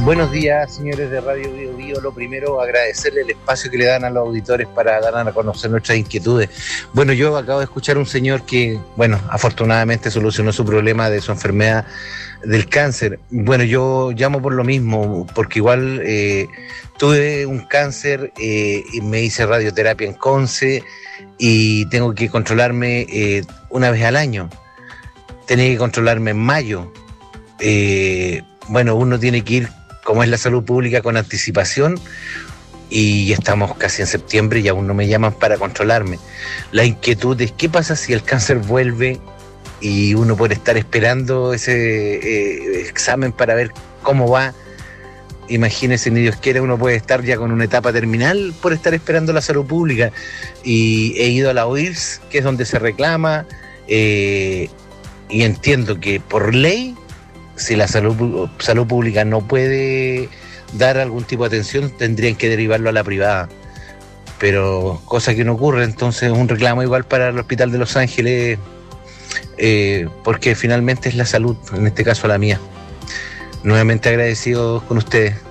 Buenos días, señores de Radio Bio Bio. Lo primero, agradecerle el espacio que le dan a los auditores para dar a conocer nuestras inquietudes. Bueno, yo acabo de escuchar a un señor que, bueno, afortunadamente solucionó su problema de su enfermedad del cáncer. Bueno, yo llamo por lo mismo, porque igual tuve un cáncer y me hice radioterapia en Conce y tengo que controlarme una vez al año. Tenía que controlarme en mayo. Bueno, uno tiene que ir, como es la salud pública, con anticipación, y estamos casi en septiembre y aún no me llaman para controlarme. La inquietud es qué pasa si el cáncer vuelve y uno puede estar esperando ese examen para ver cómo va. Imagínese, ni Dios quiera, uno puede estar ya con una etapa terminal por estar esperando la salud pública. Y he ido a la OIRS, que es donde se reclama, y entiendo que por ley, si la salud pública no puede dar algún tipo de atención, tendrían que derivarlo a la privada. Pero cosa que no ocurre, entonces un reclamo igual para el Hospital de Los Ángeles, porque finalmente es la salud, en este caso la mía. Nuevamente agradecido con ustedes.